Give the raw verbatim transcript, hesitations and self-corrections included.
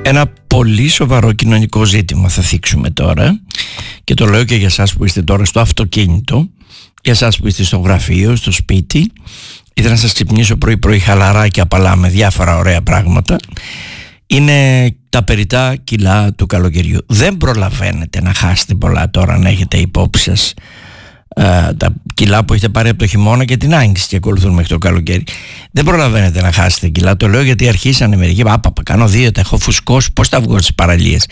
Ένα πολύ σοβαρό κοινωνικό ζήτημα θα θίξουμε τώρα, και το λέω και για εσάς που είστε τώρα στο αυτοκίνητο, για εσάς που είστε στο γραφείο, στο σπίτι. Ήθελα να σας ξυπνήσω πρωί πρωί χαλαρά και απαλά με διάφορα ωραία πράγματα. Είναι τα περιττά κιλά του καλοκαιριού. Δεν προλαβαίνετε να χάσετε πολλά τώρα, να έχετε υπόψη σας Uh, τα κιλά που έχετε πάρει από το χειμώνα και την άγγιση και ακολουθούν μέχρι το καλοκαίρι. Δεν προλαβαίνετε να χάσετε κιλά. Το λέω γιατί αρχίσανε μερικοί. Άπαπα, κάνω δίαιτα, έχω φουσκώσει. Πώς θα βγω στις παραλίες?